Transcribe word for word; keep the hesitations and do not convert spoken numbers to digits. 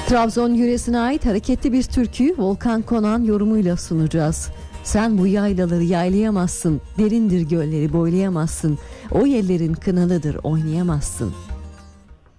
Trabzon yöresine ait hareketli bir türküyü Volkan Konan yorumuyla sunacağız. Sen bu yaylaları yaylayamazsın, derindir gölleri boylayamazsın, o yerlerin kınalıdır oynayamazsın.